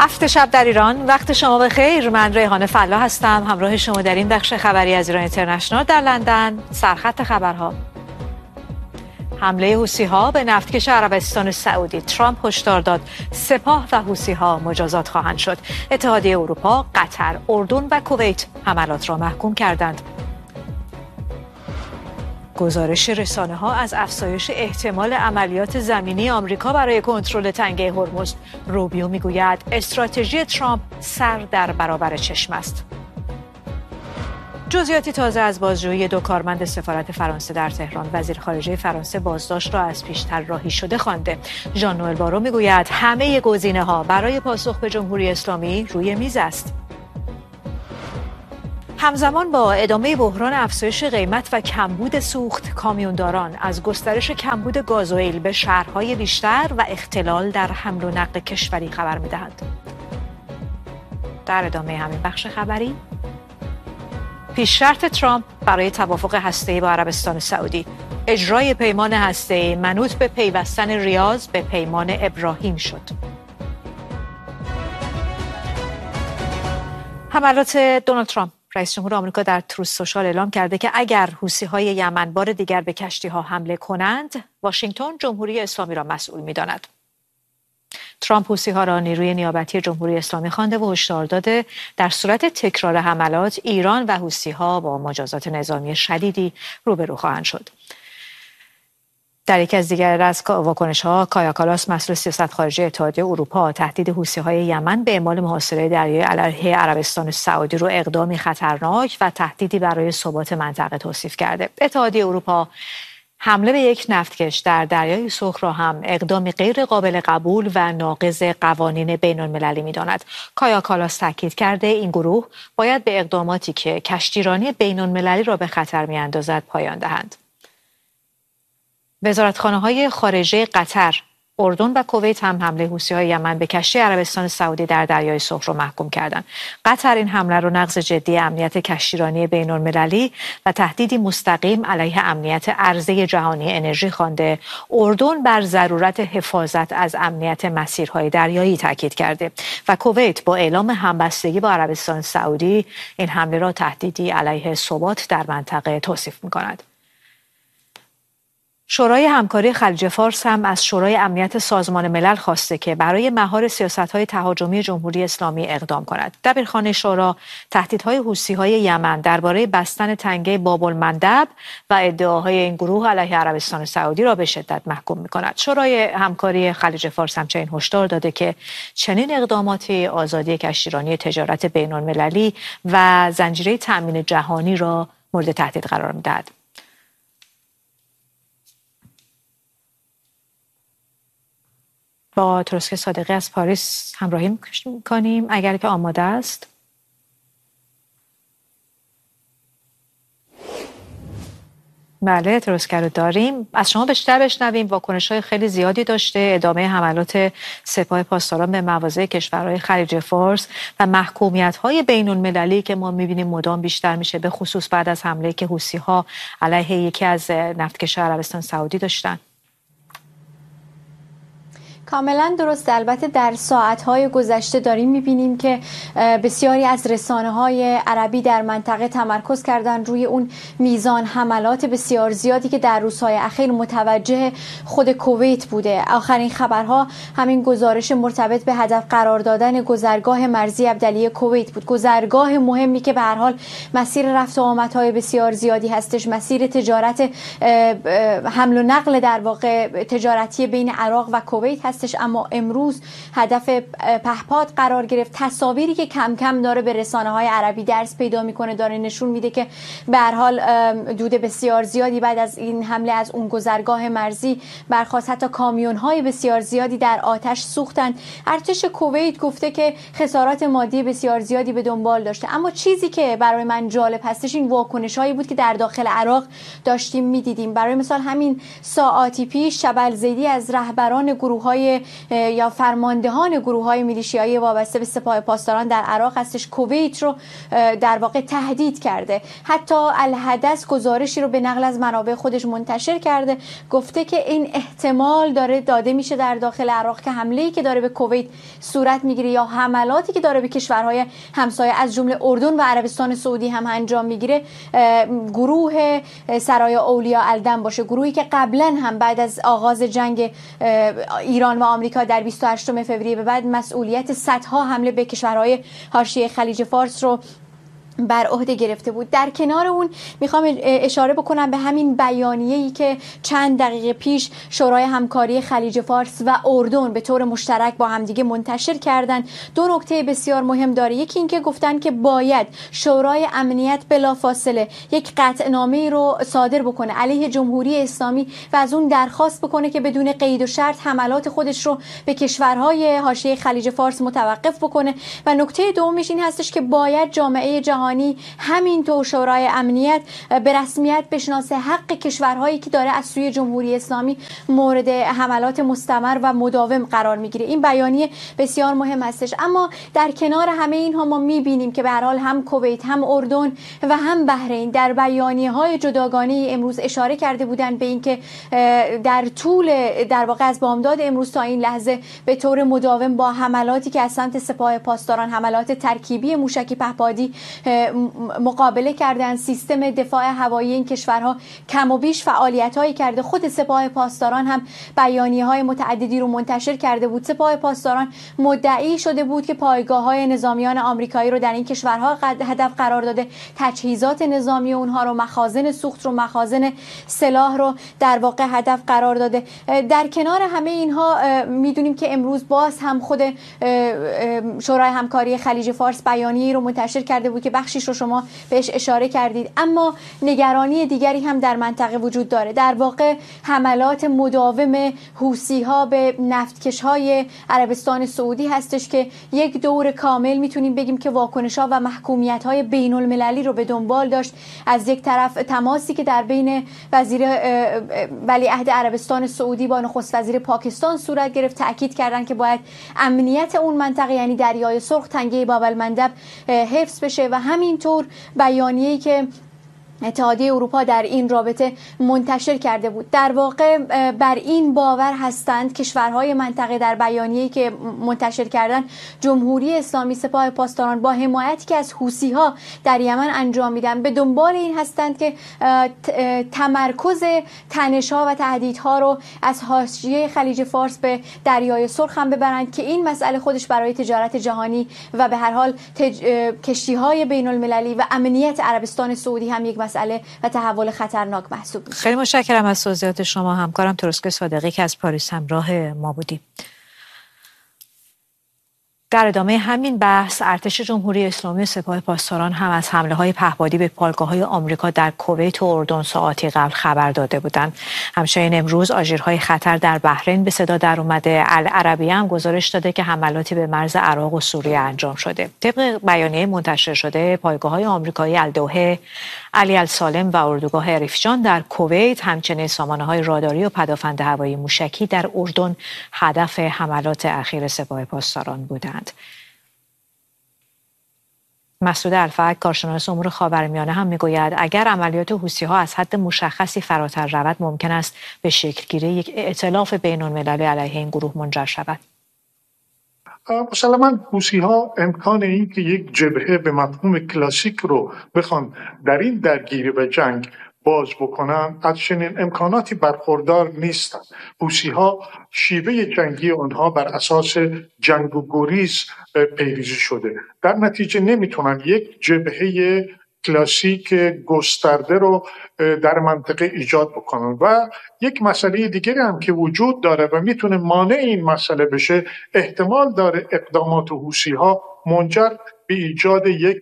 7 شب در ایران. وقت شما بخیر. من ریحانه فلاح هستم، همراه شما در این بخش خبری از ایران اینترنشنال در لندن. سرخط خبرها: حمله حوثی‌ها به نفتکش عربستان سعودی. ترامپ هشدار داد سپاه و حوثی‌ها مجازات خواهند شد. اتحادیه اروپا، قطر، اردن و کویت حملات را محکوم کردند. گزارش رسانه‌ها از افزایش احتمال عملیات زمینی آمریکا برای کنترل تنگه هرمز. روبیو میگوید استراتژی ترامپ سر در برابر چشم است. جزئیاتی تازه از بازجویی 2 کارمند سفارت فرانسه در تهران. وزیر خارجه فرانسه بازداشت را از پیشتر راهی شده خوانده. ژان نوئل بارو میگوید همه گزینه‌ها برای پاسخ به جمهوری اسلامی روی میز است. همزمان با ادامه بحران افزایش قیمت و کمبود سوخت، کامیونداران از گسترش کمبود گازوئیل به شهرهای بیشتر و اختلال در حمل و نقل کشوری خبر می‌دهند. در ادامه همین بخش خبری، پیش‌شرط ترامپ برای توافق هسته‌ای با عربستان سعودی. اجرای پیمان هسته‌ای منوط به پیوستن ریاض به پیمان ابراهیم شد. حملات دونالد ترامپ. رئیس جمهور آمریکا در تروث سوشال اعلام کرده که اگر حوثی‌های یمن بار دیگر به کشتی‌ها حمله کنند، واشنگتن جمهوری اسلامی را مسئول می‌داند. ترامپ حوثی‌ها را نیروی نیابتی جمهوری اسلامی خوانده و هشدار داده در صورت تکرار حملات، ایران و حوثی‌ها با مجازات نظامی شدیدی روبرو خواهند شد. در یکی از دیگر از واکنش‌ها، کایا کالاس مسئول سیاست خارجی اتحادیه اروپا تهدید حوثی‌های یمن به اعمال محاصره دریایی علیه عربستان سعودی رو اقدامی خطرناک و تهدیدی برای ثبات منطقه توصیف کرده. اتحادیه اروپا حمله به یک نفتکش در دریای سرخ را هم اقدامی غیر قابل قبول و ناقض قوانین بین‌المللی می‌داند. کایا کالاس تاکید کرده این گروه باید به اقداماتی که کشتیرانی بین‌المللی را به خطر می‌اندازد پایان دهند. وزارتخانه‌های خارجه قطر، اردن و کویت هم حمله حوثی‌های یمن به کشتی عربستان سعودی در دریای سرخ را محکوم کردند. قطر این حمله را نقض جدی امنیت کشتیرانی بین‌المللی و تهدیدی مستقیم علیه امنیت عرضه جهانی انرژی خوانده. اردن بر ضرورت حفاظت از امنیت مسیرهای دریایی تاکید کرده و کویت با اعلام همبستگی با عربستان سعودی این حمله را تهدیدی علیه ثبات در منطقه توصیف می‌کند. شورای همکاری خلیج فارس هم از شورای امنیت سازمان ملل خواسته که برای مهار سیاست‌های تهاجمی جمهوری اسلامی اقدام کند. دبیرخانه شورا تهدیدهای حوثی‌های یمن درباره بستن تنگه باب‌المندب و ادعاهای این گروه علیه عربستان سعودی را به شدت محکوم می‌کند. شورای همکاری خلیج فارس همچنین هشدار داده که چنین اقداماتی آزادی کشتیرانی تجارت بین‌المللی و زنجیره تأمین جهانی را مورد تهدید قرار می‌دهد. با تروسک صادقی از پاریس همراهی می‌کنیم اگر که آماده است. بله، تروسک رو داریم. از شما بیشتر بشنویم. واکنش‌های خیلی زیادی داشته ادامه حملات سپاه پاسداران به مواضع کشورهای خلیج فارس و محکومیت‌های بین‌المللی که ما می‌بینیم مدام بیشتر میشه، به خصوص بعد از حمله‌ای که حوثی‌ها علیه یکی از نفتکش عربستان سعودی داشتن. کاملا درست. البته در ساعت‌های گذشته داریم می‌بینیم که بسیاری از رسانه‌های عربی در منطقه تمرکز کردن روی اون میزان حملات بسیار زیادی که در روزهای اخیر متوجه خود کویت بوده. آخرین خبرها همین گزارش مرتبط به هدف قرار دادن گذرگاه مرزی عبدلیه کویت بود. گذرگاه مهمی که به هر حال مسیر رفت و آمدهای بسیار زیادی هستش، مسیر تجارت حمل و نقل در واقع تجارتی بین عراق و کویت هست. اما امروز هدف پهپاد قرار گرفت. تصاویری که کم کم داره به رسانه‌های عربی درس پیدا میکنه داره نشون میده که به هر حال دود بسیار زیادی بعد از این حمله از اون گذرگاه مرزی برخاست. حتی کامیون‌های بسیار زیادی در آتش سوختند. ارتش کویت گفته که خسارات مادی بسیار زیادی به دنبال داشته. اما چیزی که برای من جالب هستش این واکنش‌هایی بود که در داخل عراق داشتیم میدیدیم. برای مثال همین ساعاتی پیش جبل زیدی از رهبران گروه‌های های یا فرماندهان گروه های میلیشیایی وابسته به سپاه پاسداران در عراق هستش. کویت رو در واقع تهدید کرده. حتی الحدث گزارشی رو به نقل از منابع خودش منتشر کرده، گفته که این احتمال داره داده میشه در داخل عراق که حمله‌ای که داره به کویت صورت میگیره یا حملاتی که داره به کشورهای همسایه از جمله اردن و عربستان سعودی هم انجام میگیره گروه سرای اولیا الدم باشه، گروهی که قبلا هم بعد از آغاز جنگ ایران و آمریکا در 28 فوریه به بعد مسئولیت صدها حمله به کشورهای حاشیه خلیج فارس رو بر عهده گرفته بود. در کنار اون میخوام اشاره بکنم به همین بیانیه‌ای که چند دقیقه پیش شورای همکاری خلیج فارس و اردن به طور مشترک با همدیگه منتشر کردن. دو نکته بسیار مهم داره. یکی اینکه گفتن که باید شورای امنیت بلافاصله یک قطعنامه رو صادر بکنه علیه جمهوری اسلامی و از اون درخواست بکنه که بدون قید و شرط حملات خودش رو به کشورهای حاشیه خلیج فارس متوقف بکنه. و نکته دومش این هستش که باید جامعه جهانی همینطور شورای امنیت به رسمیت بشناسه حق کشورهایی که داره از سوی جمهوری اسلامی مورد حملات مستمر و مداوم قرار میگیره. این بیانیه بسیار مهم هستش. اما در کنار همه اینها ما میبینیم که به هر حال هم کویت هم اردن و هم بحرین در بیانیه‌های جداگانه امروز اشاره کرده بودند به اینکه در طول در واقع از بامداد امروز تا این لحظه به طور مداوم با حملاتی که از سمت سپاه پاسداران حملات ترکیبی موشکی پهپادی مقابله کردن، سیستم دفاع هوایی این کشورها کم و بیش فعالیت‌هایی کرده. خود سپاه پاسداران هم بیانیه‌های متعددی رو منتشر کرده بود. سپاه پاسداران مدعی شده بود که پایگاه‌های نظامیان آمریکایی رو در این کشورها هدف قرار داده، تجهیزات نظامی اونها رو، مخازن سوخت رو، مخازن سلاح رو در واقع هدف قرار داده. در کنار همه اینها میدونیم که امروز باز هم خود شورای همکاری خلیج فارس بیانیه‌ای رو منتشر کرده بود که بخشیش رو شما بهش اشاره کردید. اما نگرانی دیگری هم در منطقه وجود داره. در واقع حملات مداوم حوثی‌ها به نفتکش‌های عربستان سعودی هستش که یک دور کامل میتونیم بگیم که واکنش‌ها و محکومیت‌های بین‌المللی رو به دنبال داشت. از یک طرف تماسی که در بین ولیعهد عربستان سعودی با نخست وزیر پاکستان صورت گرفت، تأکید کردن که باید امنیت اون منطقه یعنی دریای سرخ، تنگه باب المندب حفظ بشه و همینطور بیانیه‌ای که اتحادیه اروپا در این رابطه منتشر کرده بود. در واقع بر این باور هستند کشورهای منطقه در بیانیه‌ای که منتشر کردن جمهوری اسلامی، سپاه پاسداران با حمایتی که از حوثی‌ها در یمن انجام میدن به دنبال این هستند که تمرکز تنش‌ها و تهدیدها رو از حاشیه خلیج فارس به دریای سرخ هم ببرند که این مسئله خودش برای تجارت جهانی و به هر حال کشتی‌های بین‌المللی و امنیت عربستان سعودی هم یک مسئله و تحول خطرناک محسوب میشه. خیلی متشکرم از توضیحات شما. همکارم تروسک صادقی که از پاریس همراه ما بودیم. در ادامه همین بحث ارتش جمهوری اسلامی و سپاه پاسداران هم از حمله‌های پهپادی به پایگاه‌های آمریکا در کویت و اردن ساعاتی قبل خبر داده بودند. همچنین امروز آژیرهای خطر در بحرین به صدا در اومده. العربیه هم گزارش داده که حملاتی به مرز عراق و سوریه انجام شده. طبق بیانیه منتشر شده پایگاه‌های آمریکایی الدوحه، علی السالم و اردوگاه عریفجان در کویت، همچنین سامانه‌های راداری و پدافند هوایی موشکی در اردن هدف حملات اخیر سپاه پاسداران بودند. مسعود الفک کارشناس امور خاورمیانه هم میگوید اگر عملیات حوثی‌ها از حد مشخصی فراتر رود ممکن است به شکلگیری یک ائتلاف بین‌المللی علیه این گروه منجر شود. مسلماً حوثی‌ها امکان این که یک جبهه به مفهوم کلاسیک رو بخوان در این درگیری و جنگ باز بکنن از چنین امکاناتی برخوردار نیستند. حوثی‌ها شیوه جنگی آنها بر اساس جنگ و گریز پیریزی شده. در نتیجه نمیتونن یک جبهه کلاسیک گسترده رو در منطقه ایجاد بکنن. و یک مسئله دیگری هم که وجود داره و میتونه مانع این مسئله بشه، احتمال داره اقدامات حوثی‌ها منجر به ایجاد یک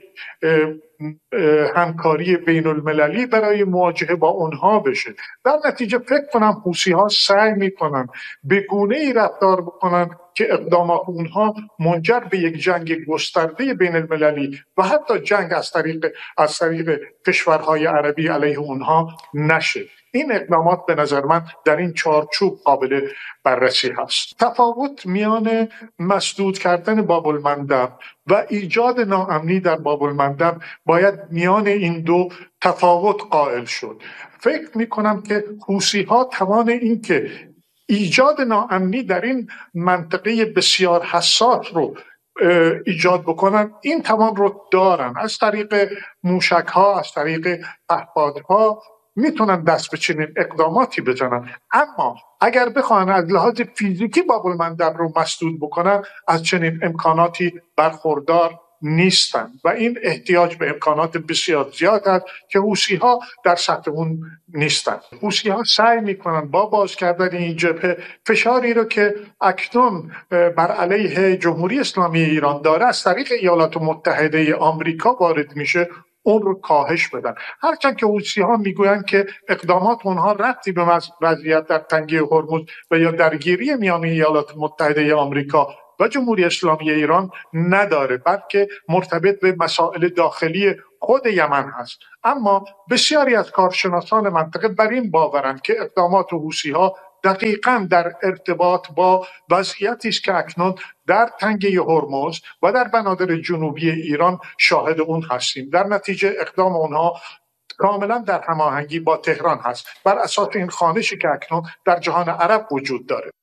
همکاری بین المللی برای مواجهه با اونها بشه. در نتیجه فکر کنم حوثی‌ها سعی میکنن به گونه‌ای رفتار بکنن که اقدامات اونها منجر به یک جنگ گسترده بین المللی و حتی جنگ از طریق کشورهای عربی علیه اونها نشه. این اقدامات به نظر من در این چارچوب قابل بررسی هست. تفاوت میان مسدود کردن باب المندب و ایجاد ناامنی در باب المندب باید میان این دو تفاوت قائل شد. فکر میکنم که حوثی‌ها توان این که ایجاد ناامنی در این منطقه بسیار حساس رو ایجاد بکنن، این توان رو دارن. از طریق موشک‌ها، از طریق پهپادها میتونن دست به چنین اقداماتی بزنن. اما اگر بخواهن از لحاظ فیزیکی باب المندب رو مسدود بکنن، از چنین امکاناتی برخوردار نیستن و این احتیاج به امکانات بسیار زیاد است که حوثی‌ها در سطح اون نیستن. حوثی‌ها سعی میکنن با باز کردن این جبهه فشاری رو که اکنون بر علیه جمهوری اسلامی ایران داره از طریق ایالات متحده آمریکا وارد میشه، اون رو کاهش بدن. هرچند که حوثی‌ها میگویند که اقدامات اونها ربطی به وضعیت در تنگه هرمز و یا درگیری میان ایالات متحده آمریکا و جمهوری اسلامی ایران نداره، بلکه مرتبط به مسائل داخلی خود یمن هست. اما بسیاری از کارشناسان منطقه بر این باورند که اقدامات حوثی‌ها دقیقاً در ارتباط با وضعیتی است که اکنون در تنگه هرمز و در بنادر جنوبی ایران شاهد اون هستیم. در نتیجه اقدام اونها کاملا در هماهنگی با تهران هست، بر اساس این خوانشی که اکنون در جهان عرب وجود داره.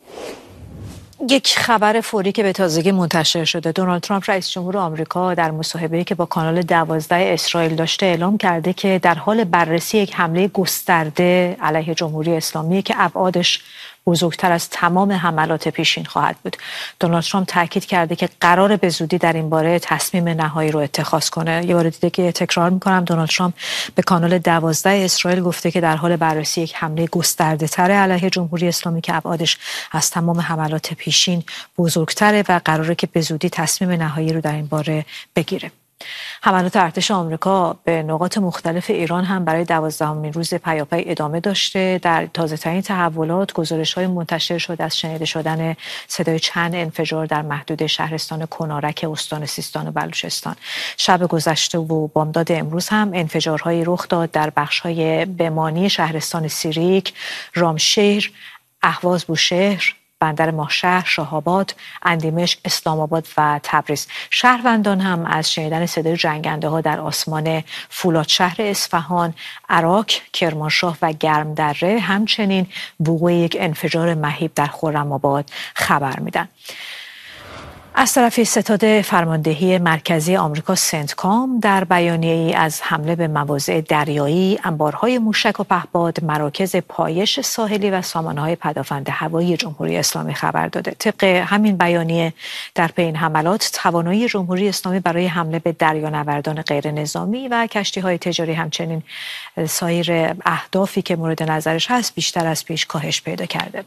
یک خبر فوری که به تازگی منتشر شده: دونالد ترامپ رئیس جمهور آمریکا در مصاحبه‌ای که با کانال 12 اسرائیل داشته اعلام کرده که در حال بررسی یک حمله گسترده علیه جمهوری اسلامی که ابعادش بزرگتر از تمام حملات پیشین خواهد بود. دونالد ترامپ تاکید کرده که قرار به زودی در این باره تصمیم نهایی رو اتخاذ کنه. یه بار دیگه که تکرار می‌کنم، دونالد ترامپ به کانال 12 اسرائیل گفته که در حال بررسی یک حمله گسترده‌تر علیه جمهوری اسلامی که ابعادش از تمام حملات پیشین بزرگتره و قراره که به زودی تصمیم نهایی رو در این باره بگیره. حملات ارتش آمریکا به نقاط مختلف ایران هم برای 12مین روز پیاپی ادامه داشته. در تازه‌ترین تحولات گزارش‌های منتشر شده از شنیده شدن صدای چند انفجار در محدوده شهرستان کنارک استان سیستان و بلوچستان. شب گذشته و بامداد امروز هم انفجارهایی رخ داد در بخش‌های بمانی شهرستان سیریک، رامشهر، اهواز بوشهر، بندر ماهشهر، شاه‌آباد، اندیمشک، اسلام آباد و تبریز. شهروندان هم از شنیدن صدای جنگنده‌ها در آسمان فولادشهر اصفهان، عراق، کرمانشاه و گرمدره، همچنین وقوع یک انفجار مهیب در خرم‌آباد خبر میدن. از طرفی ستاد فرماندهی مرکزی آمریکا سنتکام در بیانیه‌ای از حمله به مواضع دریایی، انبارهای موشک و پهپاد، مراکز پایش ساحلی و سامانه‌های پدافند هوایی جمهوری اسلامی خبر داده. طبق همین بیانیه در پی این حملات توانایی جمهوری اسلامی برای حمله به دریانوردان غیر نظامی و کشتی‌های تجاری همچنین سایر اهدافی که مورد نظرش هست بیشتر از پیش کاهش پیدا کرده.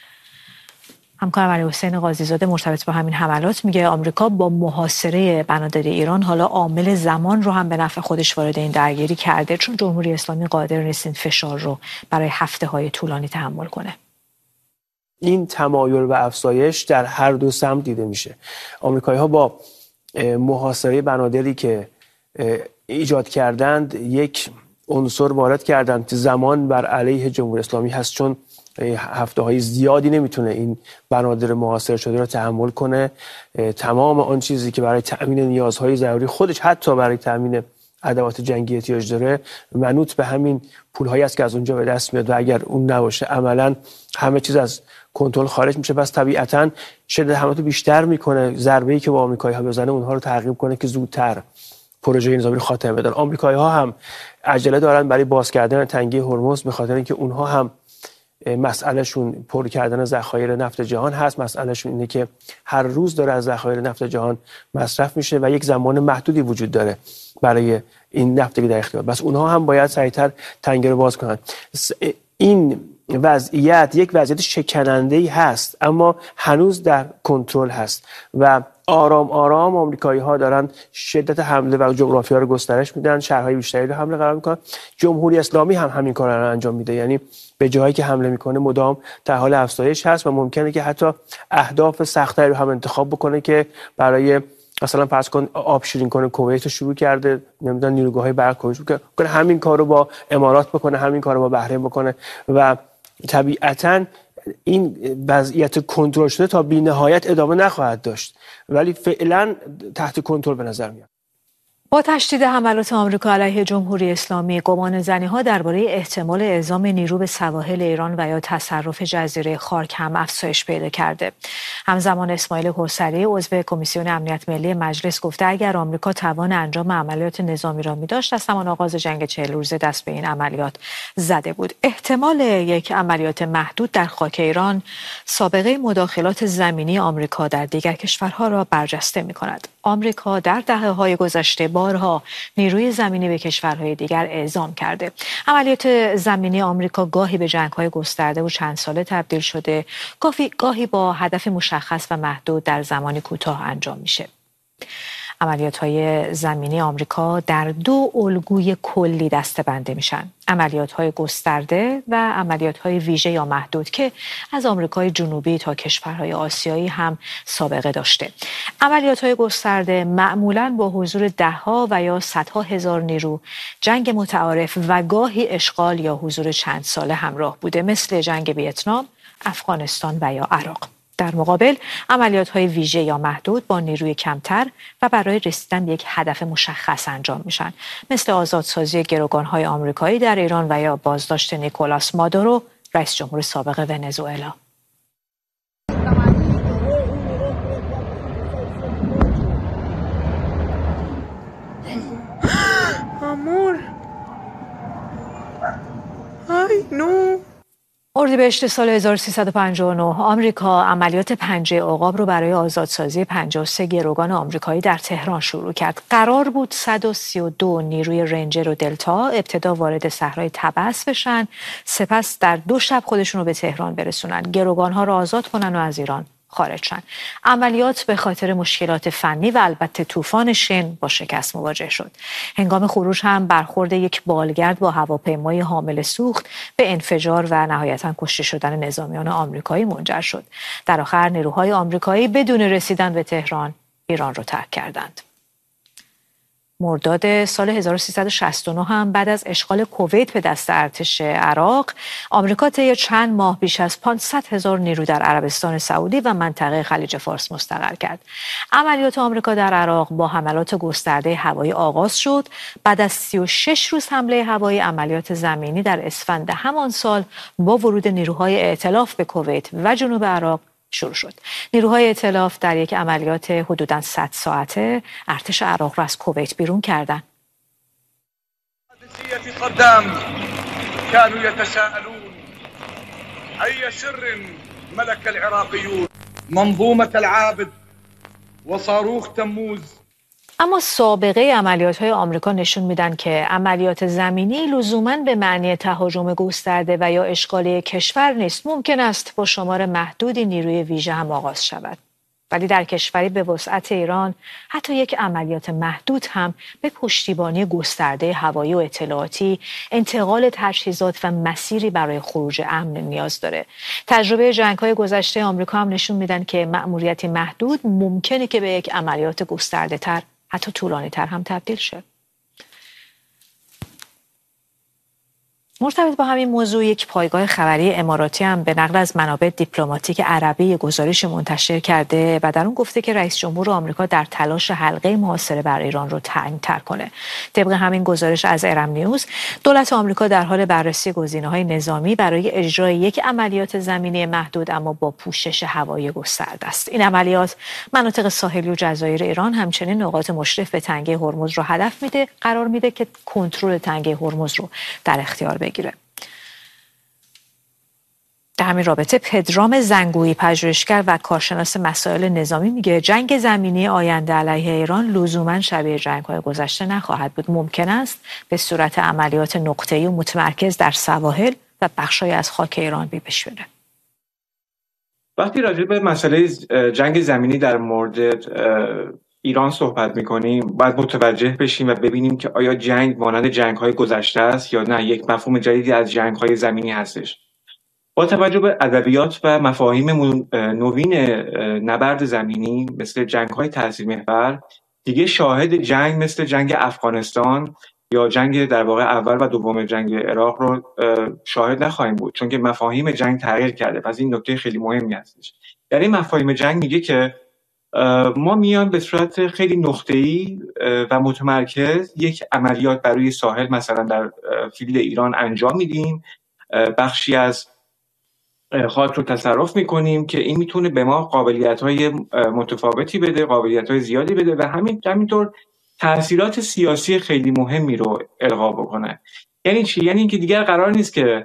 همکارم علیحسین قاضی‌زاده مرتبط با همین حملات میگه آمریکا با محاصره بنادر ایران حالا عامل زمان رو هم به نفع خودش وارد این درگیری کرده، چون جمهوری اسلامی قادر نیست این فشار رو برای هفته‌های طولانی تحمل کنه. این تمایل و افزایش در هر دو سمت دیده میشه. آمریکایی‌ها با محاصره بنادری که ایجاد کردند یک عنصر وارد کردند که زمان بر علیه جمهوری اسلامی هست، چون هفته‌های زیادی نمیتونه این بنادر محاصره شده رو تحمل کنه. تمام آن چیزی که برای تأمین نیازهای ضروری خودش حتی برای تأمین ادوات جنگی احتیاج داره منوط به همین پول‌هایی است که از اونجا به دست میاد و اگر اون نباشه عملاً همه چیز از کنترل خارج میشه. پس طبیعتاً شدت حملات بیشتر میکنه، ضربه‌ای که با آمریکایی‌ها بزنه اونها رو ترغیب کنه که زودتر پروژه نظامی رو خاتمه بدن. آمریکایی‌ها هم عجله دارن برای باز کردن تنگه هرمز، به خاطر اینکه اونها هم مسئلهشون پر کردن ذخایر نفت جهان هست. مسئلهشون اینه که هر روز داره از ذخایر نفت جهان مصرف میشه و یک زمان محدودی وجود داره برای این نفتی که در اختیار. بس اونها هم باید سریعتر تنگه رو باز کنن. این وضعیت یک وضعیت شکننده‌ای هست اما هنوز در کنترل هست و آرام آرام آمریکایی‌ها دارن شدت حمله و جغرافیا رو گسترش میدن، شهرهای بیشتری رو حمله قرار میکنن. جمهوری اسلامی هم همین کار رو انجام میده، یعنی به جایی که حمله میکنه مدام در حال افزایش هست و ممکنه که حتی اهداف سخت‌تری رو هم انتخاب بکنه که برای مثلا فرض کن آب شیرین کنه کویت رو شروع کرده، نمیدونم نیروگاه‌های برق شروع کنه، همین کارو با امارات بکنه، همین کارو با بحرین بکنه و طبیعتاً این وضعیت کنترل شده تا بی‌نهایت ادامه نخواهد داشت، ولی فعلا تحت کنترل به نظر میاد. با تشدید حملات آمریکا علیه جمهوری اسلامی، گمان زنی‌ها درباره احتمال اعزام نیرو به سواحل ایران و یا تصرف جزیره خارک هم افزایش پیدا کرده. همزمان اسماعیل حوصری عضو کمیسیون امنیت ملی مجلس گفته اگر آمریکا توان انجام عملیات نظامی را می‌داشت از همان آغاز جنگ 40 روزه دست به این عملیات زده بود. احتمال یک عملیات محدود در خاک ایران سابقه مداخلات زمینی آمریکا در دیگر کشورها را برجسته می‌کند. آمریکا در دهه‌های گذشته بارها نیروی زمینی به کشورهای دیگر اعزام کرده. عملیات زمینی آمریکا گاهی به جنگ‌های گسترده و چند ساله تبدیل شده، گاهی با هدف مشخص و محدود در زمانی کوتاه انجام میشه. عملیات‌های زمینی آمریکا در دو الگوی کلی دسته‌بندی میشن: عملیات‌های گسترده و عملیات‌های ویژه یا محدود که از آمریکای جنوبی تا کشورهای آسیایی هم سابقه داشته. عملیات‌های گسترده معمولاً با حضور ده‌ها و یا صدها هزار نیرو، جنگ متعارف و گاهی اشغال یا حضور چند ساله همراه بوده، مثل جنگ ویتنام، افغانستان و یا عراق. در مقابل عملیات‌های ویژه یا محدود با نیروی کمتر و برای رسیدن به یک هدف مشخص انجام میشن، مثل آزادسازی گروگان‌های آمریکایی در ایران و یا بازداشت نیکولاس مادورو، رئیس جمهور سابق ونزوئلا. امور ای نو اردیبهشت سال 1359 آمریکا عملیات پنجه عقاب رو برای آزادسازی 53 گروگان آمریکایی در تهران شروع کرد. قرار بود 132 نیروی رنجر و دلتا ابتدا وارد صحرای طبس بشن، سپس در 2 شب خودشون رو به تهران برسونن، گروگان‌ها رو آزاد کنن و از ایران خارج شن. عملیات به خاطر مشکلات فنی و البته طوفان شن با شکست مواجه شد. هنگام خروج هم برخورد یک بالگرد با هواپیمای حامل سوخت به انفجار و نهایتاً کشته شدن نظامیان آمریکایی منجر شد. در آخر نیروهای آمریکایی بدون رسیدن به تهران ایران را ترک کردند. مرداد سال 1369 هم بعد از اشغال کویت به دست ارتش عراق، آمریکا طی چند ماه بیش از 500,000 نیرو در عربستان سعودی و منطقه خلیج فارس مستقر کرد. عملیات آمریکا در عراق با حملات گسترده هوایی آغاز شد. بعد از 36 روز حمله هوایی، عملیات زمینی در اسفند همان سال با ورود نیروهای ائتلاف به کویت و جنوب عراق شروع شد. نیروهای ائتلاف در یک عملیات حدوداً 100 ساعته ارتش عراق را از کویت بیرون کردند. قدام كانوا يتساءلون أي سر ملك العراقيون منظومة العابد وصاروخ تموز. اما سابقه عملیات‌های آمریکا نشون میدن که عملیات زمینی لزوماً به معنی تهاجم گسترده و یا اشغال کشور نیست. ممکن است با شمار محدودی نیروی ویژه هم آغاز شود. ولی در کشوری به وسعت ایران حتی یک عملیات محدود هم به پشتیبانی گسترده هوایی و اطلاعاتی، انتقال تجهیزات و مسیری برای خروج امن نیاز داره. تجربه جنگ‌های گذشته آمریکا هم نشون میدن که مأموریتی محدود ممکنه که به یک عملیات گسترده‌تر، حتی طولانی‌تر هم تبدیل شه. مرتبط با همین موضوع یک پایگاه خبری اماراتی هم به نقل از منابع دیپلماتیک عربی گزارش منتشر کرده و در اون گفته که رئیس جمهور آمریکا در تلاش حلقه محاصره بر ایران رو تنگ‌تر کنه. طبق همین گزارش از ارم نیوز، دولت آمریکا در حال بررسی گزینه‌های نظامی برای اجرای یک عملیات زمینی محدود اما با پوشش هوایی گسترده است. این عملیات مناطق ساحلی و جزایر ایران همچنین نقاط مشرف به تنگه هرمز رو هدف قرار میده که کنترل تنگه هرمز رو در اختیار بگیره. در همین رابطه پدرام زنگویی، پژوهشگر و کارشناس مسائل نظامی، میگه جنگ زمینی آینده علیه ایران لزوما شبیه جنگ‌های گذشته نخواهد بود. ممکن است به صورت عملیات نقطه‌ای و متمرکز در سواحل و بخش‌هایی از خاک ایران پیش بره. وقتی راجع به مسئله جنگ زمینی در مورد ایران صحبت می‌کنیم، باید متوجه بشیم و ببینیم که آیا جنگ مانند جنگ‌های گذشته است یا نه یک مفهوم جدیدی از جنگ‌های زمینی هستش. با توجه به ادبیات و مفاهیم نوین نبرد زمینی مثل جنگ‌های تاثیرمحور، دیگه شاهد جنگ مثل جنگ افغانستان یا جنگ در واقع اول و دوم جنگ عراق رو شاهد نخواهیم بود، چون که مفاهیم جنگ تغییر کرده. پس این نکته خیلی مهمی هستش. در این مفاهیم جنگ میگه که ما میان به صورت خیلی نقطه‌ای و متمرکز یک عملیات بر روی ساحل مثلا در فیلد ایران انجام میدیم، بخشی از خاک رو تصرف میکنیم که این میتونه به ما قابلیت‌های متفاوتی بده، قابلیت‌های زیادی بده و همینطور تأثیرات سیاسی خیلی مهمی رو القا بکنه. یعنی چی؟ یعنی اینکه دیگر قرار نیست که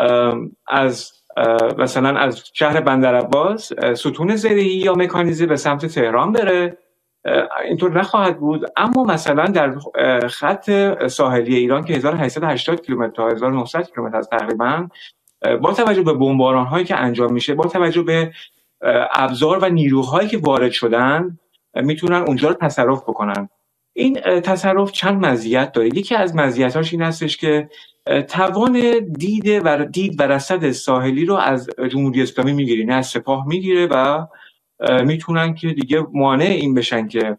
مثلا از شهر بندرعباس ستون زرعی یا مکانیزه به سمت تهران بره، اینطور نخواهد بود. اما مثلا در خط ساحلی ایران که 1880 کیلومتر تا 1900 کیلومتر است تقریبا، با توجه به بمباران‌هایی که انجام میشه، با توجه به ابزار و نیروهایی که وارد شدن، میتونن اونجا رو تصرف بکنن. این تصرف چند مزیت داره. یکی از مزیتاش این هستش که توان دید و رصد ساحلی رو از جمهوری اسلامی میگیره، نه از سپاه میگیره و میتونن که دیگه مانع این بشن که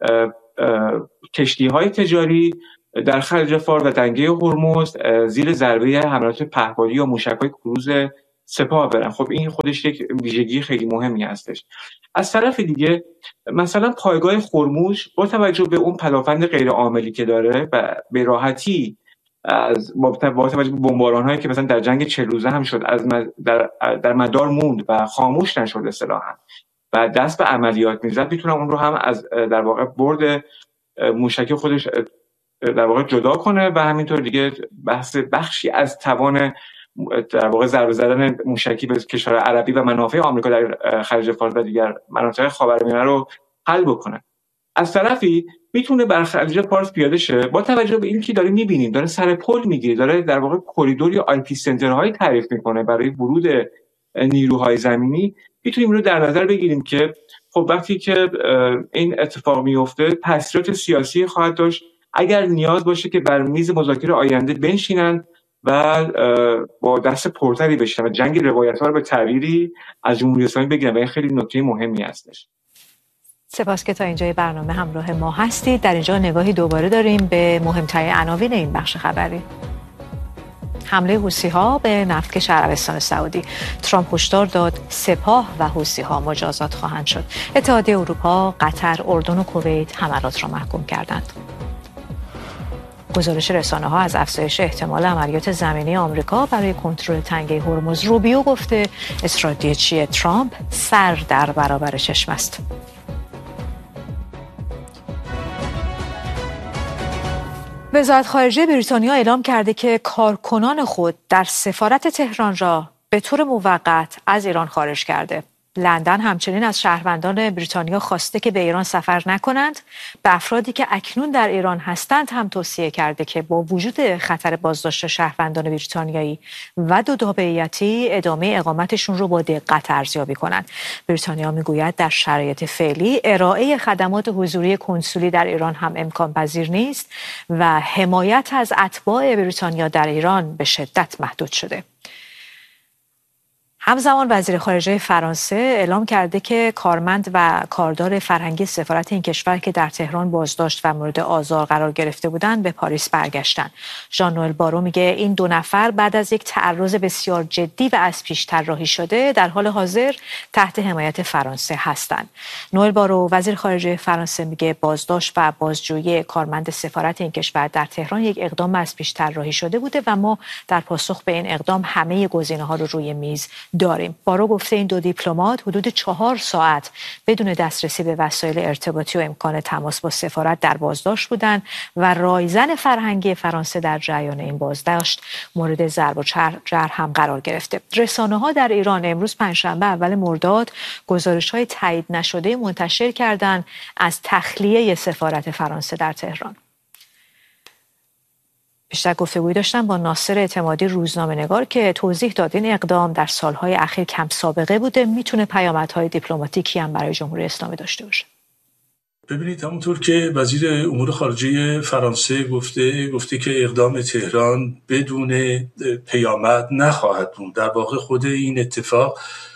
کشتی‌های تجاری در خلیج فارس و دنگه هرمز زیر ضربه حملات پهپادی یا موشک‌های کروز سپاه برن. خب این خودش یک ویژگی خیلی مهمی هستش. از طرف دیگه مثلا پایگاه خرموش با توجه به اون پدافند غیر عاملی که داره و به راحتی با توجه به بمباران‌هایی که مثلا در جنگ 40 روزه هم شد در مدار موند و خاموش نشد اصطلاحاً و دست به عملیات میزد، میتونم اون رو هم از در واقع برد موشکی خودش در واقع جدا کنه و همینطور دیگه بخشی از توان در واقع ضربه زدن موشکی به کشور عربی و منافع آمریکا در خلیج فارس و دیگر مناطق خاورمیانه رو حل بکنه. از طرفی میتونه بر خلیج فارس پیاده شه، با توجه به اینکه داریم میبینیم داره سر پل میگیره، داره در واقع کوریدور یا آی پی سنترهای تعریف میکنه برای ورود نیروهای زمینی. میتونیم رو در نظر بگیریم که خب وقتی که این اتفاق میفته تاثیرات سیاسی خواهد داشت اگر نیاز باشه که بر میز مذاکره آینده بنشینن و با دست پرتری بشن و جنگ روایت‌ها رو به تعبیری از جمهوری اسلامی بگیرن و این خیلی نکته مهمی هستش. سپاس که تا اینجای برنامه همراه ما هستید. در اینجا نگاهی دوباره داریم به مهمترین عناوین این بخش خبری. حمله حوثی‌ها به نفتکش عربستان سعودی. ترامپ هشدار داد سپاه و حوثی‌ها مجازات خواهند شد. اتحادیه اروپا، قطر، اردن و کویت حملات را محکوم کردند. گزارش رسانه‌ها از افزایش احتمال عملیات زمینی آمریکا برای کنترل تنگه هرمز. روبیو گفته استراتژی ترامپ سر در برابر چشم است. وزارت خارجه بریتانیا اعلام کرده که کارکنان خود در سفارت تهران را به طور موقت از ایران خارج کرده. لندن همچنین از شهروندان بریتانیا خواسته که به ایران سفر نکنند. به افرادی که اکنون در ایران هستند هم توصیه کرده که با وجود خطر بازداشت شهروندان بریتانیایی و دو تابعیتی ادامه اقامتشون رو با دقت ارزیابی کنند. بریتانیا میگوید در شرایط فعلی ارائه خدمات حضوری کنسولی در ایران هم امکان پذیر نیست و حمایت از اتباع بریتانیا در ایران به شدت محدود شده. همزمان وزیر خارجه فرانسه اعلام کرده که کارمند و کاردار فرهنگی سفارت این کشور که در تهران بازداشت و مورد آزار قرار گرفته بودند به پاریس برگشتند. ژان نوئل بارو میگه این دو نفر بعد از یک تعرض بسیار جدی و از پیش طراحی شده در حال حاضر تحت حمایت فرانسه هستند. نوئل بارو وزیر خارجه فرانسه میگه بازداشت و بازجویی کارمند سفارت این کشور در تهران یک اقدام از پیش طراحی شده بوده و ما در پاسخ به این اقدام همه گزینه‌ها رو روی میز داریم. بارو گفته این دو دیپلمات حدود 4 ساعت بدون دسترسی به وسایل ارتباطی و امکان تماس با سفارت در بازداشت بودند و رایزن فرهنگی فرانسه در جریان این بازداشت مورد ضرب و جرح هم قرار گرفته. رسانه‌ها در ایران امروز پنجشنبه اول مرداد گزارش‌های تایید نشده منتشر کردند از تخلیه سفارت فرانسه در تهران. بیشتر گفتگویی داشتم با ناصر اعتمادی روزنامه‌نگار که توضیح داد این اقدام در سالهای اخیر کم سابقه بوده، میتونه پیامدهای دیپلماتیکی هم برای جمهوری اسلامی داشته باشه. ببینید همونطور که وزیر امور خارجه فرانسه گفته که اقدام تهران بدون پیامد نخواهد بود. در واقع خود این اتفاق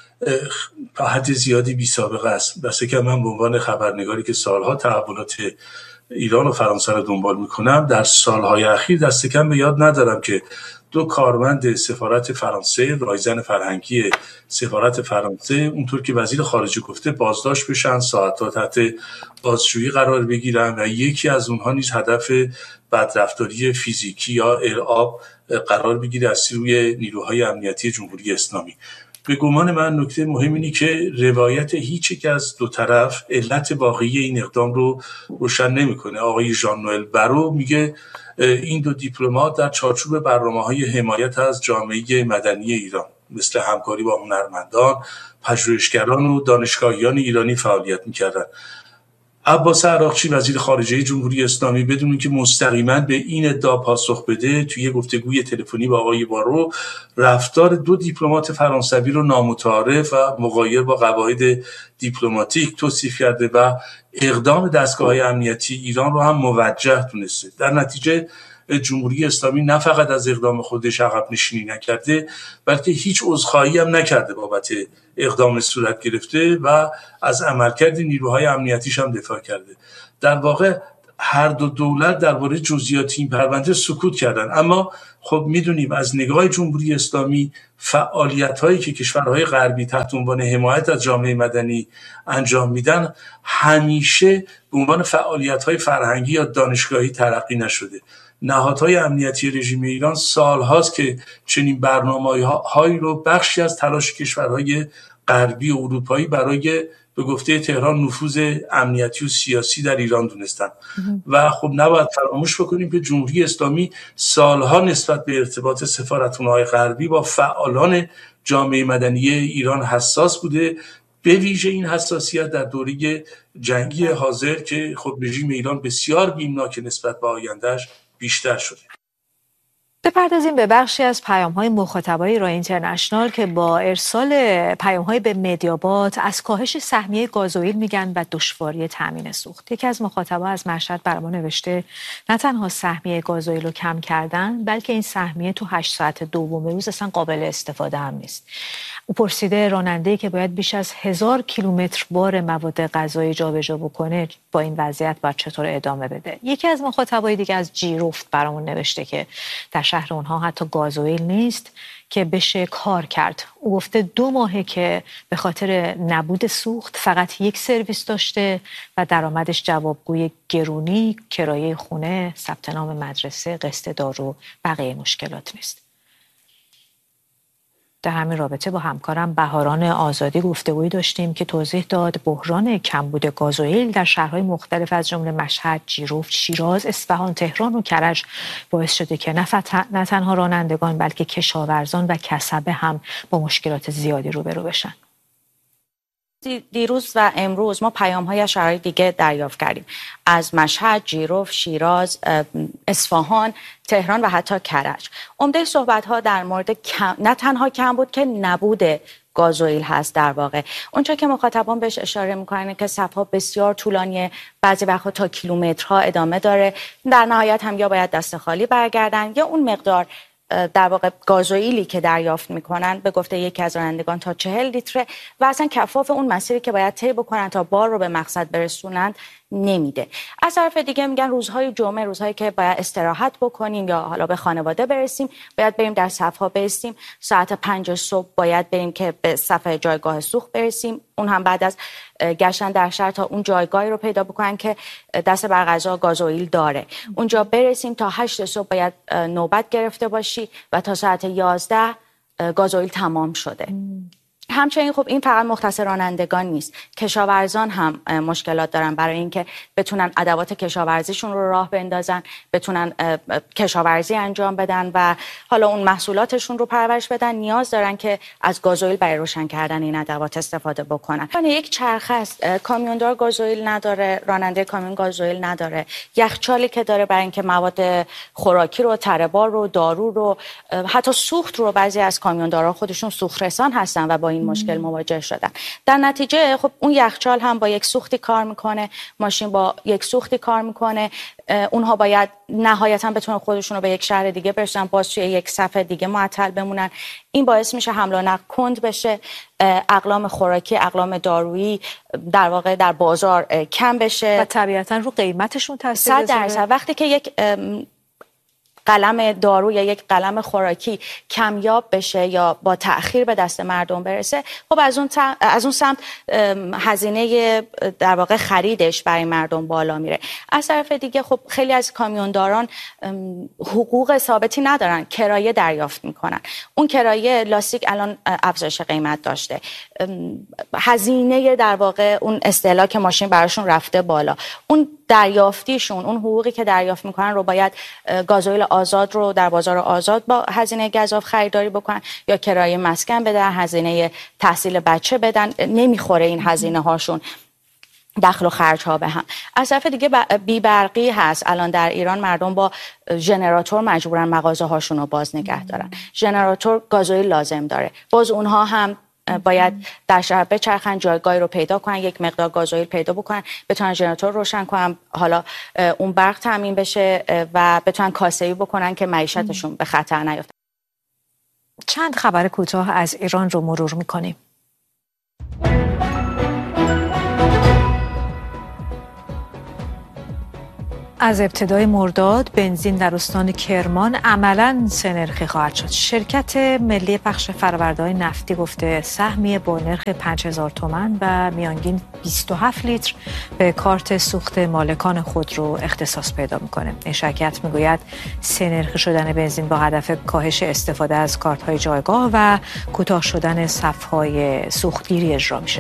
تا حد زیادی بی سابقه است. بسه که من به عنوان خبرنگاری که سالها تحولات ایران و فرانسه رو دنبال میکنم، در سالهای اخیر دست کم به یاد ندارم که 2 کارمند سفارت فرانسه، رایزن فرهنگی سفارت فرانسه، اونطور که وزیر خارجه گفته بازداشت بشن، ساعت‌ها تحت بازجویی قرار بگیرن و یکی از اونها نیز هدف بدرفتاری فیزیکی یا ارعاب قرار بگیره از سوی نیروهای امنیتی جمهوری اسلامی. به گمان من نکته مهم اینه که روایت هیچ یک از دو طرف علت واقعی این اقدام رو روشن نمی‌کنه. آقای ژان نوئل برو میگه این 2 دیپلمات در چارچوب برنامه‌های حمایت از جامعه مدنی ایران مثل همکاری با هنرمندان، پژوهشگران و دانشگاهیان ایرانی فعالیت می‌کردند. عباس عراقچی وزیر خارجه جمهوری اسلامی بدون اینکه مستقیما به این ادعا پاسخ بده، توی گفتگوی تلفنی با آقای بارو رفتار 2 دیپلمات فرانسوی رو نامتعارف و مغایر با قواعد دیپلماتیک توصیف کرده و اقدام دستگاه‌های امنیتی ایران رو هم موجه دونسته. در نتیجه جمهوری اسلامی نه فقط از اقدام خودش عقب نشینی نکرده، بلکه هیچ عذرخواهی هم نکرده بابت اقدام صورت گرفته و از عملکرد نیروهای امنیتیش هم دفاع کرده. در واقع هر دو دولت درباره جزئیات این پرونده سکوت کردن. اما خب میدونیم از نگاه جمهوری اسلامی فعالیت‌هایی که کشورهای غربی تحت عنوان حمایت از جامعه مدنی انجام میدن همیشه به عنوان فعالیت‌های فرهنگی یا دانشگاهی تلقی نشده. نهادهای امنیتی رژیم ایران سالهاست که چنین برنامه‌هایی رو بخشی از تلاش کشورهای غربی و اروپایی برای به گفته تهران نفوذ امنیتی و سیاسی در ایران دونستن. و خب نباید فراموش بکنیم که جمهوری اسلامی سالها نسبت به ارتباط سفارتخانه‌های غربی با فعالان جامعه مدنی ایران حساس بوده، به ویژه این حساسیت در دوره جنگی حاضر که خب رژیم ایران بسیار بیمناک نسبت به آیندهش بیشتر شده. بپردازیم به بخشی از پیام‌های مخاطبای ایران اینترنشنال که با ارسال پیام‌های به مدیابات از کاهش سهمیه گازوئیل میگن و دشواری تامین سوخت. یکی از مخاطبا از مشهد برام نوشته نه تنها سهمیه گازوئیل رو کم کردن، بلکه این سهمیه تو 8 ساعت دوم روز اصلا قابل استفاده هم نیست. او پرسیده راننده‌ای که باید بیش از 1000 کیلومتر بار مواد غذایی جابجا بکنه با این وضعیت باید چطور ادامه بده. یکی از مخاطبای دیگه از جیرفت برامون نوشته که در شهر اونها حتی گازوئیل نیست که بشه کار کرد. او گفته 2 ماهه که به خاطر نبود سوخت فقط 1 سرویس داشته و درآمدش جوابگوی گرونی، کرایه خونه، ثبت نام مدرسه، قسط دارو، بقیه مشکلات نیست. در همین رابطه با همکارم بهاران آزادی گفتگویی داشتیم که توضیح داد بحران کمبود گازوئیل در شهرهای مختلف از جمله مشهد، جیرفت، شیراز، اصفهان، تهران و کرج باعث شده که نه تنها رانندگان بلکه کشاورزان و کسبه هم با مشکلات زیادی روبرو بشن. دیروز و امروز ما پیام‌های از شهرهای دیگه دریافت کردیم، از مشهد، جیرفت، شیراز، اصفهان، تهران و حتی کرج. عمده صحبت‌ها در مورد نه تنها کمبود که نبود گازوئیل هست. در واقع اونجا که مخاطبان بهش اشاره می‌کنن که صف‌ها بسیار طولانیه، بعضی وقتا تا کیلومترها ادامه داره، در نهایت هم یا باید دست خالی برگردن یا اون مقدار در واقع گازوئیلی که دریافت میکنن به گفته یکی از رانندگان تا 40 لیتر و اصلا کفاف اون مسیری که باید طی بکنن تا بار رو به مقصد برسونن نمیده. از طرف دیگه میگن روزهای جمعه، روزهایی که باید استراحت بکنیم یا حالا به خانواده برسیم، باید بریم در صف‌ها بایستیم، ساعت 5 صبح باید بریم که به صف جایگاه سوخت برسیم، اون هم بعد از گشتن در شهر تا اون جایگاهی رو پیدا بکنن که دست بر قضا گازوئیل داره، اونجا برسیم. تا 8 صبح باید نوبت گرفته باشی و تا ساعت 11 گازوئیل تمام شده. همچنین خب این فقط مختص رانندگان نیست، کشاورزان هم مشکلات دارن برای اینکه بتونن ادوات کشاورزیشون رو راه بندازن، بتونن کشاورزی انجام بدن و حالا اون محصولاتشون رو پرورش بدن، نیاز دارن که از گازوئیل برای روشن کردن این ادوات استفاده بکنن. یعنی یک چرخه است، کامیوندار گازوئیل نداره، راننده کامیون گازوئیل نداره، یخچالی که داره برای اینکه مواد خوراکی رو، تره بار رو، دارو رو، حتی سوخت رو، بعضی از کامیوندارا خودشون سوخت رسان هستن و با این مشکل مواجه شدن. در نتیجه خب اون یخچال هم با یک سوختی کار میکنه، ماشین با یک سوختی کار میکنه، اونها باید نهایتا بتونن خودشون رو به یک شهر دیگه برسونن، باز توی یک صفحه دیگه معطل بمونن. این باعث میشه حمل و نقل کند بشه، اقلام خوراکی، اقلام دارویی در واقع در بازار کم بشه و طبیعتا رو قیمتشون تاثیر بذاره. وقتی که یک قلم دارو یا یک قلم خوراکی کمیاب بشه یا با تأخیر به دست مردم برسه، خب از اون سمت هزینه در واقع خریدش برای مردم بالا میره. از طرف دیگه خب خیلی از کامیونداران حقوق ثابتی ندارن، کرایه دریافت میکنن. اون کرایه لاستیک الان افزایش قیمت داشته، هزینه در واقع اون استهلاک ماشین براشون رفته بالا، اون دریافتیشون، اون حقوقی که دریافت میکنن رو باید گازوئیل آزاد رو در بازار آزاد با هزینه گزاف خریداری بکنن یا کرایه مسکن بدن، هزینه تحصیل بچه بدن. نمیخوره این هزینه هاشون دخل و خرج ها به هم. از طرف دیگه بی برقی هست. الان در ایران مردم با ژنراتور مجبورن مغازه هاشون رو باز نگه دارن. ژنراتور گازوئیل لازم داره، باز اونها هم باید در شهر بچرخن، جایگاهی رو پیدا کنن، یک مقدار گازوئیل پیدا بکنن، بتونن ژنراتور روشن کنن، حالا اون برق تامین بشه و بتونن کاسه‌ای بکنن که معیشتشون به خطر نیفته. چند خبر کوتاه از ایران رو مرور می‌کنیم. از ابتدای مرداد بنزین در استان کرمان عملاً سه‌نرخی خواهد شد. شرکت ملی پخش فرآورده‌های نفتی گفته سهمی با نرخ 5000 تومان و میانگین 27 لیتر به کارت سوخت مالکان خودرو اختصاص پیدا میکنه. این شرکت میگوید سه‌نرخی شدن بنزین با هدف کاهش استفاده از کارت‌های جایگاه و کوتاه شدن صف‌های سوختگیری اجرا میشه.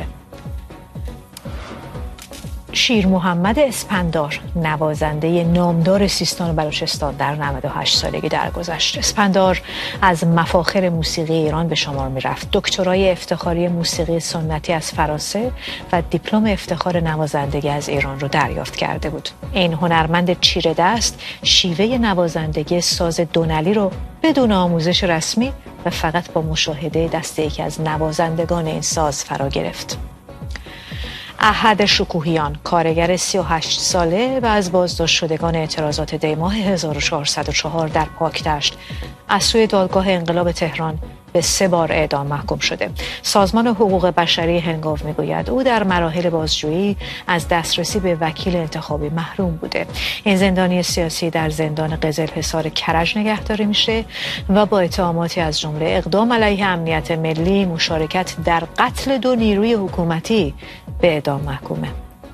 شیر محمد اسپندار نوازنده نامدار سیستان و بلوچستان در 98 سالگی درگذشت. اسپندار از مفاخر موسیقی ایران به شمار می‌رفت. دکترای افتخاری موسیقی سنتی از فرانسه و دیپلم افتخار نوازندگی از ایران رو دریافت کرده بود. این هنرمند چیره دست شیوه نوازندگی ساز دونلی رو بدون آموزش رسمی و فقط با مشاهده دست یکی از نوازندگان این ساز فرا گرفت. احد شکوهیان کارگر 38 ساله و از بازداشت شدگان اعتراضات دیماه 1404 در پاکدشت از سوی دادگاه انقلاب تهران به 3 بار اعدام محکوم شده. سازمان حقوق بشری هنگاو میگوید او در مراحل بازجویی از دسترسی به وکیل انتخابی محروم بوده. این زندانی سیاسی در زندان قزلحصار کرج نگهداری میشه و با اتهاماتی از جمله اقدام علیه امنیت ملی، مشارکت در قتل 2 نیروی حکومتی به اعدام محکومه.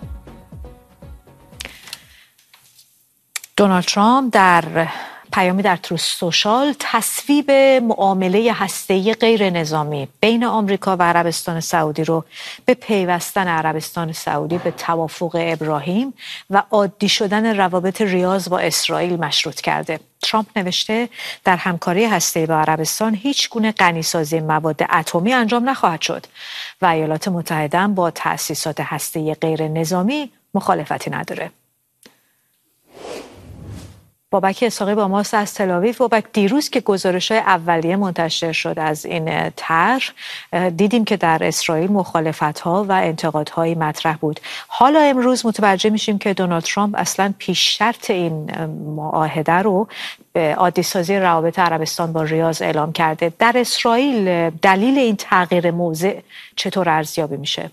دونالد ترامپ در پیامی در تروث سوشال تصویب معامله هسته‌ای غیر نظامی بین آمریکا و عربستان سعودی رو به پیوستن عربستان سعودی به توافق ابراهیم و عادی شدن روابط ریاض با اسرائیل مشروط کرده. ترامپ نوشته در همکاری هسته‌ای با عربستان هیچ گونه غنیسازی مواد اتمی انجام نخواهد شد و ایالات متحده هم با تأسیسات هسته‌ای غیر نظامی مخالفتی نداره. بابک اسحاقی با ماست از تل‌آویو. بابک، دیروز که گزارش‌های اولیه منتشر شد از این طرح، دیدیم که در اسرائیل مخالفت‌ها و انتقادهایی مطرح بود. حالا امروز متوجه میشیم که دونالد ترامپ اصلاً پیش شرط این معاهده رو به عادی‌سازی روابط عربستان با ریاض اعلام کرده. در اسرائیل دلیل این تغییر موضع چطور ارزیابی میشه؟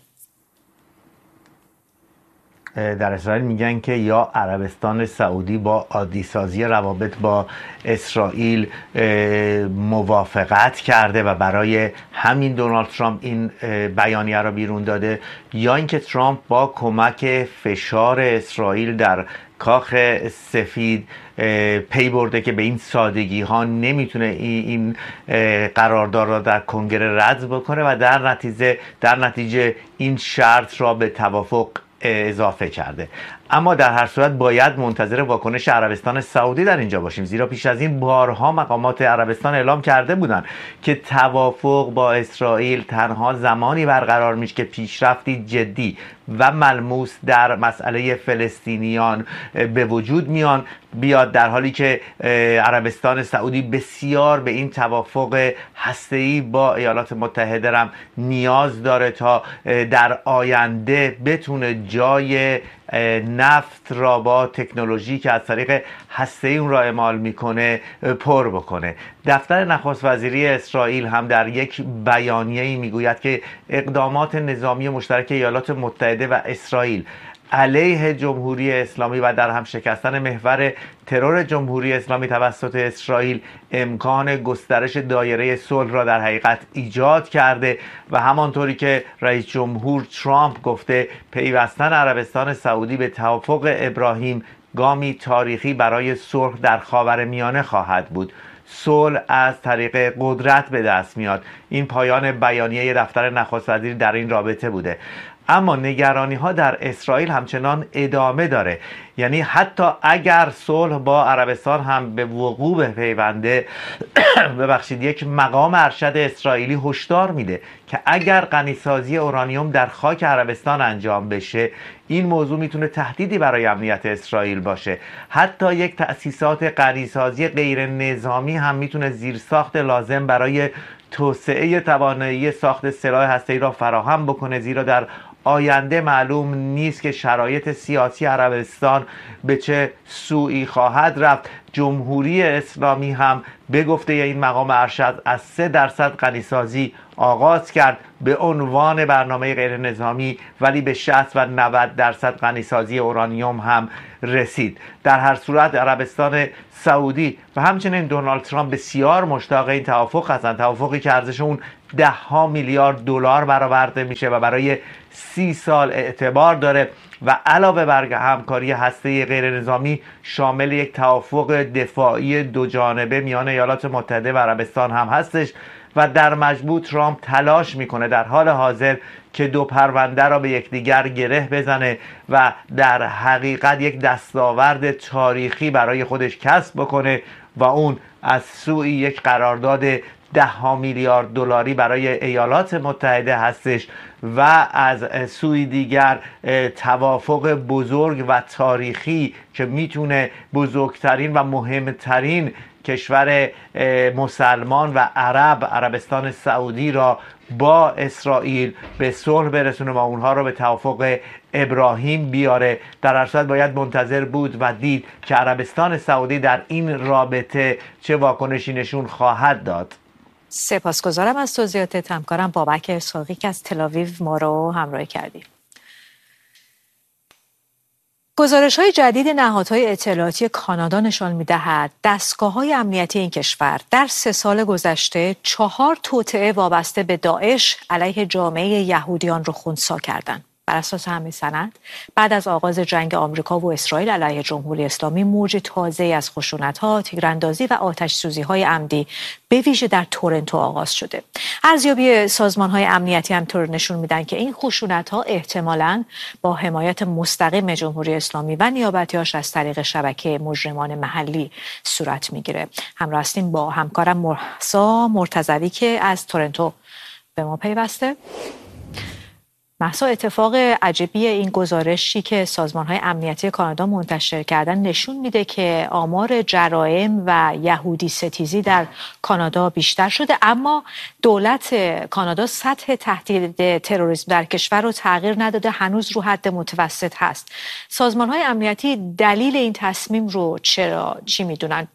در اسرائیل میگن که یا عربستان سعودی با عادی‌سازی روابط با اسرائیل موافقت کرده و برای همین دونالد ترامپ این بیانیه را بیرون داده، یا اینکه ترامپ با کمک فشار اسرائیل در کاخ سفید پی برده که به این سادگی ها نمیتونه این قرارداد را در کنگره رد بکنه و در نتیجه این شرط را به توافق اضافه کرده. اما در هر صورت باید منتظر واکنش عربستان سعودی در اینجا باشیم، زیرا پیش از این بارها مقامات عربستان اعلام کرده بودند که توافق با اسرائیل تنها زمانی برقرار میشه که پیشرفتی جدی و ملموس در مسئله فلسطینیان به وجود بیاد، در حالی که عربستان سعودی بسیار به این توافق هسته‌ای با ایالات متحده هم نیاز داره تا در آینده بتونه جای نفت را با تکنولوژی که از طریق هسته‌ای اون را اعمال میکنه پر بکنه. دفتر نخست وزیری اسرائیل هم در یک بیانیه‌ای میگوید که اقدامات نظامی مشترک ایالات متحده و اسرائیل علیه جمهوری اسلامی و در هم شکستن محور ترور جمهوری اسلامی توسط اسرائیل امکان گسترش دایره صلح را در حقیقت ایجاد کرده و همانطوری که رئیس جمهور ترامپ گفته پیوستن عربستان سعودی به توافق ابراهیم گامی تاریخی برای صلح در خاورمیانه خواهد بود. صلح از طریق قدرت به دست میاد. این پایان بیانیه دفتر نخست وزیری در این رابطه بوده. اما نگرانی ها در اسرائیل همچنان ادامه داره، یعنی حتی اگر صلح با عربستان هم به وقوع بپیونده ببخشید، یک مقام ارشد اسرائیلی هشدار میده که اگر غنیسازی اورانیوم در خاک عربستان انجام بشه این موضوع میتونه تهدیدی برای امنیت اسرائیل باشه. حتی یک تأسیسات غنیسازی غیر نظامی هم میتونه زیرساخت لازم برای توسعه توانایی ساخت سلاح هسته‌ای را فراهم بکنه، زیرا در آینده معلوم نیست که شرایط سیاسی عربستان به چه سویی خواهد رفت. جمهوری اسلامی هم به گفته این مقام ارشد از 3% غنیسازی آغاز کرد به عنوان برنامه غیر نظامی، ولی به 60 و 90% غنیسازی اورانیوم هم رسید. در هر صورت عربستان سعودی و همچنین دونالد ترامپ بسیار مشتاق این توافق هستند، توافقی که ارزش اون $10 میلیارد برآورده میشه و برای 30 سال اعتبار داره و علاوه بر همکاری هسته‌ای غیر نظامی شامل یک توافق دفاعی دو جانبه میان ایالات متحده و عربستان هم هستش و در مجموع ترامپ تلاش میکنه در حال حاضر که دو پرونده را به یکدیگر گره بزنه و در حقیقت یک دستاورد تاریخی برای خودش کسب بکنه و اون از سوی یک قرارداد $10 میلیارد برای ایالات متحده هستش و از سوی دیگر توافق بزرگ و تاریخی که میتونه بزرگترین و مهمترین کشور مسلمان و عربستان سعودی را با اسرائیل به صلح برسونه و اونها را به توافق ابراهیم بیاره. در هر صورت باید منتظر بود و دید که عربستان سعودی در این رابطه چه واکنشی نشون خواهد داد. سپاسگزارم از توضیحات همکارم بابک اسحاقی که از تل‌آویو ما رو همراهی کردید. گزارش‌های جدید نهادهای اطلاعاتی کانادا نشان می‌دهد دستگاه‌های امنیتی این کشور در 3 سال گذشته 4 توطئه وابسته به داعش علیه جامعه یهودیان را خنثی کردند. بر اساس همین سند، بعد از آغاز جنگ آمریکا و اسرائیل علیه جمهوری اسلامی، موج تازه‌ای از خشونت‌ها، تیراندازی و آتش‌سوزی‌های عمدی به ویژه در تورنتو آغاز شده. ارزیابی سازمان‌های امنیتی هم طور نشون میدن که این خشونت‌ها احتمالاً با حمایت مستقیم جمهوری اسلامی و نیابتی‌هاش از طریق شبکه مجرمان محلی صورت میگیره. همراه هستیم با همکارم مهسا مرتضوی که از تورنتو به ما پیوسته. مهسا، اتفاق عجیبی این گزارشی که سازمان‌های امنیتی کانادا منتشر کردن نشون میده که آمار جرایم و یهودی ستیزی در کانادا بیشتر شده، اما دولت کانادا سطح تهدید تروریسم در کشور رو تغییر نداده، هنوز رو حد متوسط هست. سازمان‌های امنیتی دلیل این تصمیم رو چی میدونن؟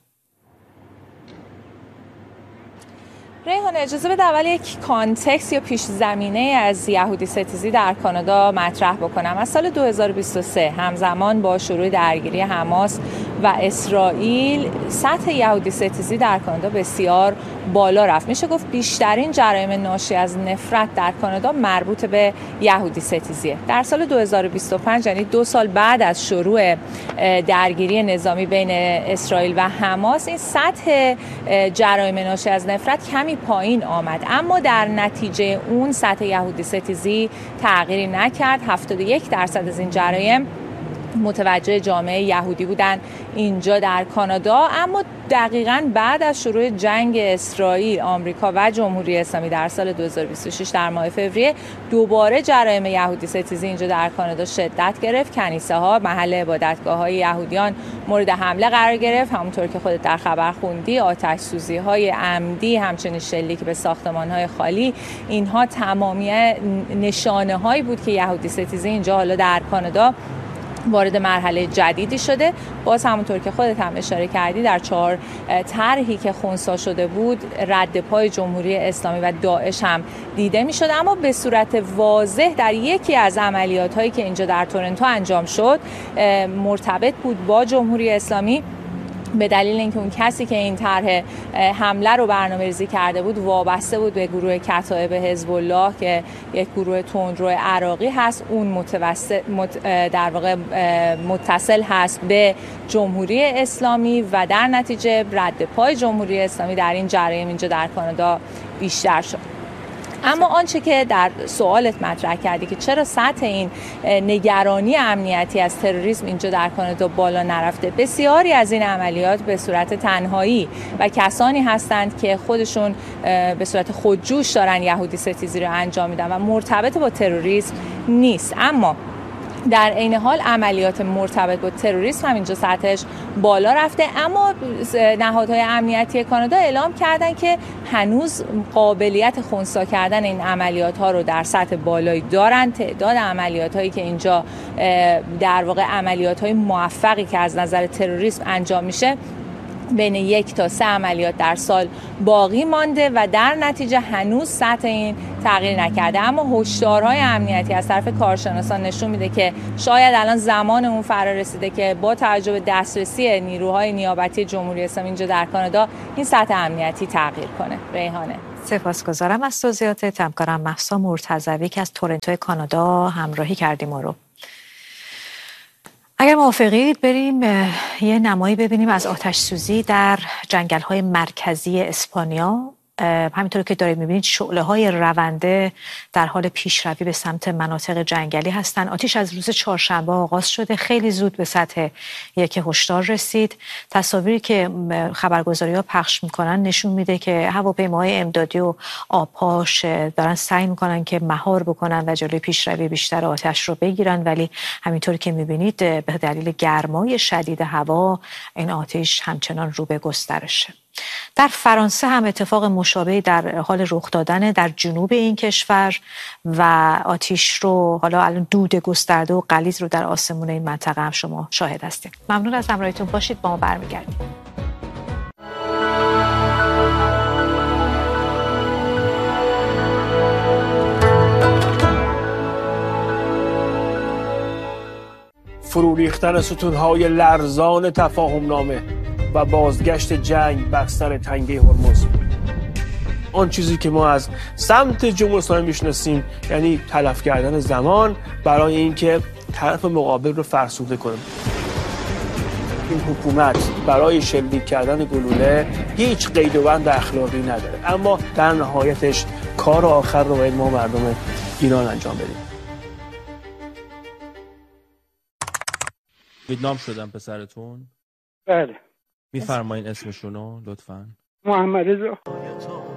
ریحان، اجازه بده اول یک کانتکست یا پیش زمینه از یهودی ستیزی در کانادا مطرح بکنم. از سال 2023 همزمان با شروع درگیری حماس و اسرائیل سطح یهودی ستیزی در کانادا بسیار بالا رفت. میشه گفت بیشترین جرایم ناشی از نفرت در کانادا مربوط به یهودی ستیزیه. در سال 2025 یعنی 2 سال بعد از شروع درگیری نظامی بین اسرائیل و حماس، این سطح جرایم ناشی از نفرت کمی پایین آمد، اما در نتیجه اون سطح یهودی ستیزی تغییری نکرد. 71% از این جرایم متوجه جامعه یهودی بودن اینجا در کانادا. اما دقیقاً بعد از شروع جنگ اسرائیل، آمریکا و جمهوری اسلامی در سال 2026 در ماه فوریه دوباره جرایم یهودی ستیزی اینجا در کانادا شدت گرفت. کنیسه ها، محل عبادتگاه های یهودیان مورد حمله قرار گرفت. همونطور که خودت در خبر خوندی، آتش سوزی های عمدی، همچنین شلیک به ساختمان های خالی، اینها تمامی نشانه هایی بود که یهودی ستیزی اینجا حالا در کانادا وارد مرحله جدیدی شده. باز همونطور که خودت هم اشاره کردی، در 4 طرحی که خنثی شده بود رد پای جمهوری اسلامی و داعش هم دیده می شد، اما به صورت واضح در یکی از عملیات هایی که اینجا در تورنتو انجام شد مرتبط بود با جمهوری اسلامی، به دلیل اینکه اون کسی که این طرح حمله رو برنامه‌ریزی کرده بود وابسته بود به گروه کتایب حزب الله که یک گروه تندرو عراقی هست. اون در واقع متصل هست به جمهوری اسلامی و در نتیجه رد پای جمهوری اسلامی در این جرایم اینجا در کانادا بیشتر شد. اما آنچه که در سوالت مطرح کردی که چرا سطح این نگرانی امنیتی از تروریسم اینجا در کانادا بالا نرفته، بسیاری از این عملیات به صورت تنهایی و کسانی هستند که خودشون به صورت خودجوش دارن یهودی ستیزی رو انجام میدن و مرتبط با تروریسم نیست. اما در عین حال عملیات مرتبط با تروریسم هم اینجا سطحش بالا رفته. اما نهادهای امنیتی کانادا اعلام کردن که هنوز قابلیت خنثی کردن این عملیات ها رو در سطح بالایی دارن. تعداد عملیات هایی که اینجا در واقع عملیات های موفقی که از نظر تروریسم انجام میشه بین 1 تا 3 عملیات در سال باقی مانده و در نتیجه هنوز سطح این تغییر نکرده. اما هشدارهای امنیتی از طرف کارشناسان نشون میده که شاید الان زمان اون فرا رسیده که با توجه به دسترسی نیروهای نیابتی جمهوری اسلامی اینجا در کانادا این سطح امنیتی تغییر کنه. ریحانه، سپاسگزارم از توضیحات. همکارم مهسا مرتضوی که از تورنتو کانادا همراهی کردیم ما رو. اگر موافقید بریم یه نمایی ببینیم از آتش سوزی در جنگل‌های مرکزی اسپانیا. همینطور که دارید می‌بینید شعله‌های رونده در حال پیشروی به سمت مناطق جنگلی هستند. آتش از روز چهارشنبه آغاز شده، خیلی زود به سطح 1 هشدار رسید. تصاویری که خبرگزاری‌ها پخش می‌کنن نشون میده که هواپیماهای امدادی و آبپاش دارن سعی می‌کنن که مهار بکنن و جلوی پیشروی بیشتر آتش رو بگیرن، ولی همینطور که می‌بینید به دلیل گرمای شدید هوا این آتش همچنان رو به گسترشه. در فرانسه هم اتفاق مشابهی در حال رخ دادن در جنوب این کشور و آتش رو حالا الان دود گسترده و غلیظ رو در آسمون این منطقه هم شما شاهد هستید. ممنون از همراهیتون، باشید، با ما برمیگردیم. فرو ریختن ستون‌های لرزان تفاهم‌نامه و بازگشت جنگ بر سر تنگه هرمز. آن چیزی که ما از سمت جمهوری اسلامی میشناسیم، یعنی تلف کردن زمان برای اینکه طرف مقابل رو فرسوده کنه. این حکومت برای شلیک کردن گلوله هیچ قید و بند اخلاقی نداره، اما در نهایتش کار آخر رو باید ما مردم ایران انجام بدیم. ویتنام شدن پسرتون؟ بله. میفرمایین اسمشونو لطفاً؟ محمد رضا.